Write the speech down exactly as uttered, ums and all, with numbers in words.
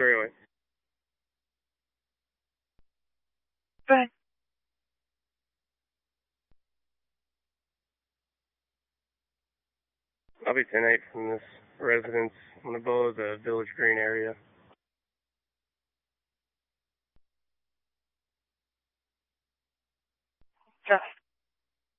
three oh eight. Right. I'll be ten eight from this residence on the below the Village Green area. Just